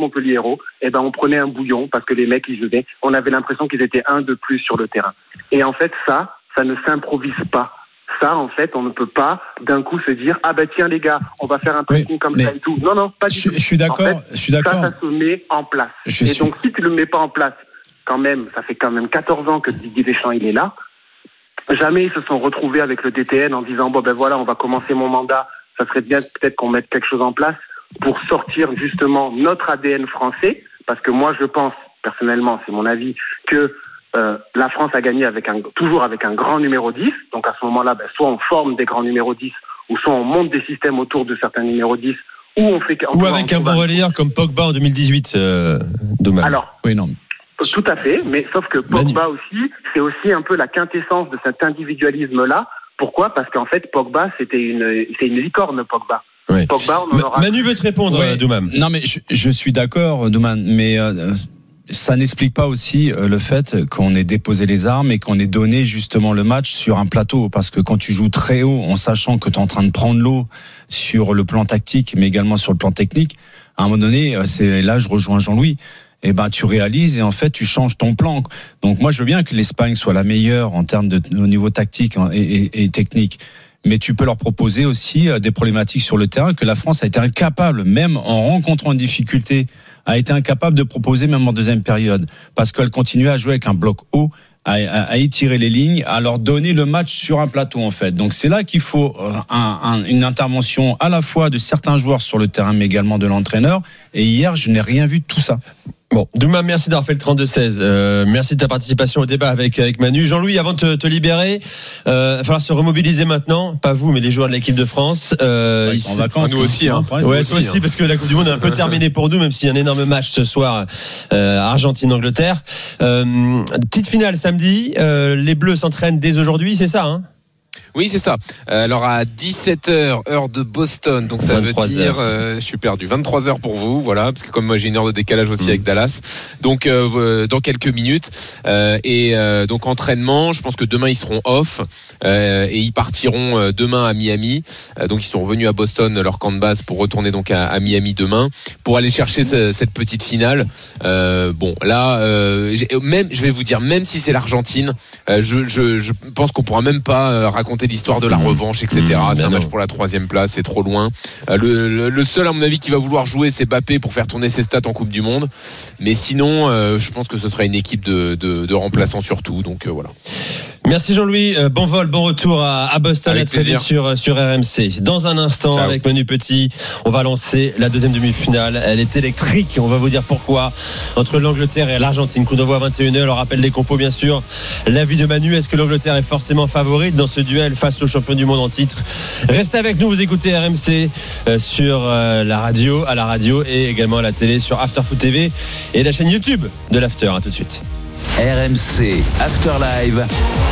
Montpellier-Hérault, on prenait un bouillon parce que les mecs, on avait l'impression qu'ils étaient un de plus sur le terrain. Et en fait, ça ne s'improvise pas. Ça, en fait, on ne peut pas d'un coup se dire tiens les gars, on va faire un pressing comme ça et tout. Non, pas du tout. Je suis d'accord. En fait, ça se met en place. Donc, si tu le mets pas en place, quand même, ça fait quand même 14 ans que Didier Deschamps il est là. Jamais ils se sont retrouvés avec le DTN en disant voilà, on va commencer mon mandat. Ça serait bien peut-être qu'on mette quelque chose en place pour sortir justement notre ADN français, parce que moi je pense personnellement, c'est mon avis, que la France a gagné toujours avec un grand numéro 10. Donc à ce moment-là, soit on forme des grands numéros 10, ou soit on monte des systèmes autour de certains numéros 10, ou avec un bon relayeur comme Pogba en 2018, Douman. Alors, oui, non. Tout à fait, mais sauf que Pogba aussi, c'est aussi un peu la quintessence de cet individualisme-là. Pourquoi ? Parce qu'en fait, Pogba, c'est une licorne, Pogba. Oui. Pogba, on en aura... Manu veut te répondre, Douman. Non, mais je suis d'accord, Douman, mais ça n'explique pas aussi le fait qu'on ait déposé les armes et qu'on ait donné justement le match sur un plateau. Parce que quand tu joues très haut, en sachant que tu es en train de prendre l'eau sur le plan tactique, mais également sur le plan technique, à un moment donné, là je rejoins Jean-Louis, tu réalises et en fait tu changes ton plan. Donc moi je veux bien que l'Espagne soit la meilleure en termes au niveau tactique et technique, mais tu peux leur proposer aussi des problématiques sur le terrain que la France a été incapable, même en rencontrant une difficulté, a été incapable de proposer même en deuxième période, parce qu'elle continuait à jouer avec un bloc haut, à étirer les lignes, à leur donner le match sur un plateau en fait. Donc c'est là qu'il faut une intervention à la fois de certains joueurs sur le terrain, mais également de l'entraîneur. Et hier, je n'ai rien vu de tout ça. Bon, Douma, merci d'avoir fait le 32-16. Merci de ta participation au débat avec Manu. Jean-Louis, avant de te libérer, il va falloir se remobiliser maintenant. Pas vous, mais les joueurs de l'équipe de France. Ils sont en vacances. Nous aussi, hein. Ouais, toi aussi, parce que la Coupe du Monde est un peu terminée pour nous, même s'il y a un énorme match ce soir, Argentine-Angleterre. Petite finale samedi. Les Bleus s'entraînent dès aujourd'hui, c'est ça, hein? Oui, c'est ça. Alors à 17h, heure de Boston, donc ça veut dire, je suis perdu, 23h pour vous, voilà, parce que comme moi j'ai une heure de décalage aussi avec Dallas, donc dans quelques minutes, donc entraînement, je pense que demain ils seront off, et ils partiront demain à Miami, donc ils sont revenus à Boston, leur camp de base, pour retourner donc à Miami demain, pour aller chercher cette petite finale. Bon, là, même, je vais vous dire, même si c'est l'Argentine, je pense qu'on pourra même pas raconter l'histoire de la revanche, etc. C'est un match pour la 3e place, c'est trop loin. Le seul, à mon avis, qui va vouloir jouer, c'est Mbappé pour faire tourner ses stats en Coupe du Monde. Mais sinon, je pense que ce sera une équipe de remplaçants surtout. Donc voilà. Merci Jean-Louis, bon vol, bon retour à Boston, à très vite sur RMC. Dans un instant, ciao. Avec Manu Petit, on va lancer la deuxième demi-finale. Elle est électrique, on va vous dire pourquoi, entre l'Angleterre et l'Argentine. Coup d'envoi à 21h, on rappelle les compos bien sûr. L'avis de Manu, est-ce que l'Angleterre est forcément favorite dans ce duel face au champion du monde en titre? Restez avec nous, vous écoutez RMC sur à la radio et également à la télé sur After Foot TV et la chaîne YouTube de l'After. À tout de suite. RMC After Live,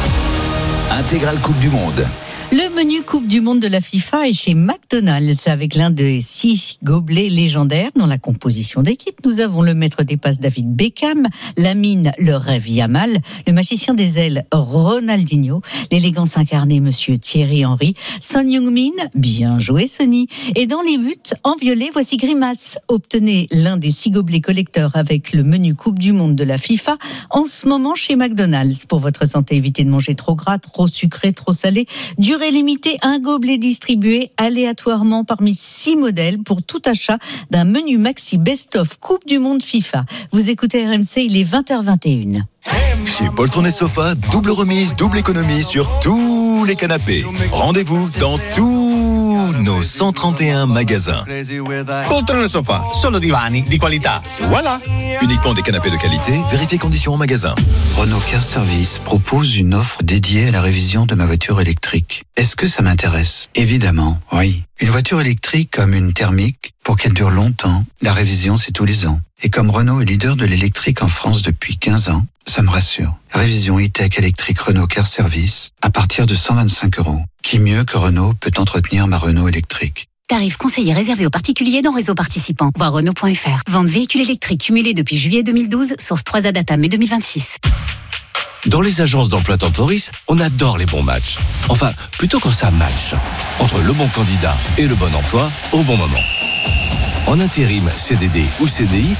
intégrale Coupe du Monde. Le menu Coupe du Monde de la FIFA est chez McDonald's avec l'un des 6 gobelets légendaires dans la composition d'équipe. Nous avons le maître des passes David Beckham, Lamine le rêve Yamal, le magicien des ailes Ronaldinho, l'élégance incarnée Monsieur Thierry Henry, Son Heung-min, bien joué Sonny. Et dans les buts, en violet, voici Grimace. Obtenez l'un des 6 gobelets collecteurs avec le menu Coupe du Monde de la FIFA en ce moment chez McDonald's. Pour votre santé, évitez de manger trop gras, trop sucré, trop salé. Durée limitée, un gobelet distribué aléatoirement parmi 6 modèles pour tout achat d'un menu maxi best-of Coupe du Monde FIFA. Vous écoutez RMC, il est 20h21. Chez Poltron et Sofa, double remise, double économie sur tous les canapés. Rendez-vous dans tous nos 131 magasins. Poltron et Sofa, solo divani di qualità. Voilà. Uniquement des canapés de qualité, vérifiez conditions en magasin. Renault Car Service propose une offre dédiée à la révision de ma voiture électrique. Est-ce que ça m'intéresse ? Évidemment, oui. Une voiture électrique comme une thermique, pour qu'elle dure longtemps, la révision c'est tous les ans. Et comme Renault est leader de l'électrique en France depuis 15 ans, ça me rassure. Révision e-tech électrique Renault Car Service à partir de 125 €. Qui mieux que Renault peut entretenir ma Renault électrique ? Tarif conseillé réservé aux particuliers dans réseau participant. Voir Renault.fr. Vente véhicule électrique cumulé depuis juillet 2012, source 3A Data mai 2026. Dans les agences d'emploi Temporis, on adore les bons matchs. Enfin, plutôt quand ça match. Entre le bon candidat et le bon emploi, au bon moment. En intérim, CDD ou CDI,